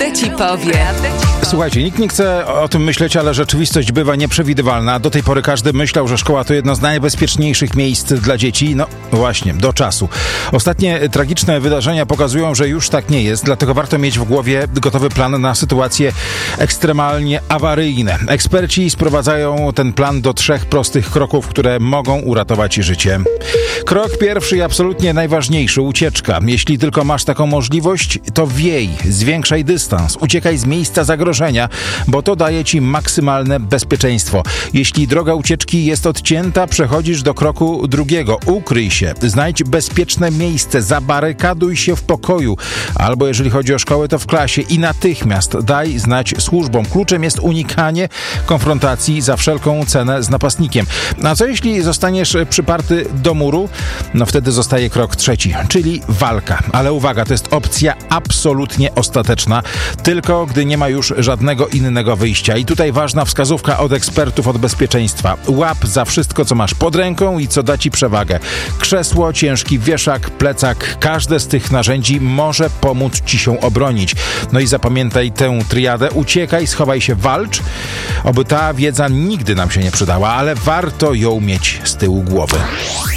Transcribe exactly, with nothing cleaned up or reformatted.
Prawdę ci powie. Słuchajcie, nikt nie chce o tym myśleć, ale rzeczywistość bywa nieprzewidywalna. Do tej pory każdy myślał, że szkoła to jedno z najbezpieczniejszych miejsc dla dzieci. No właśnie, do czasu. Ostatnie tragiczne wydarzenia pokazują, że już tak nie jest, dlatego warto mieć w głowie gotowy plan na sytuacje ekstremalnie awaryjne. Eksperci sprowadzają ten plan do trzech prostych kroków, które mogą uratować życie. Krok pierwszy i absolutnie najważniejszy, ucieczka. Jeśli tylko masz taką możliwość, to wiej, zwiększaj dystans, uciekaj z miejsca zagrożenia, bo to daje ci maksymalne bezpieczeństwo. Jeśli droga ucieczki jest odcięta, przechodzisz do kroku drugiego. Ukryj się, znajdź bezpieczne miejsce, zabarykaduj się w pokoju, albo jeżeli chodzi o szkołę, to w klasie i natychmiast daj znać służbom. Kluczem jest unikanie konfrontacji za wszelką cenę z napastnikiem. A co jeśli zostaniesz przyparty do muru? No wtedy zostaje krok trzeci, czyli walka. Ale uwaga, to jest opcja absolutnie ostateczna, tylko gdy nie ma już żadnego innego wyjścia. I tutaj ważna wskazówka od ekspertów od bezpieczeństwa. Łap za wszystko, co masz pod ręką i co da ci przewagę. Krzesło, ciężki wieszak, plecak. Każde z tych narzędzi może pomóc ci się obronić. No i zapamiętaj tę triadę. Uciekaj, schowaj się, walcz. Oby ta wiedza nigdy nam się nie przydała, ale warto ją mieć z tyłu głowy.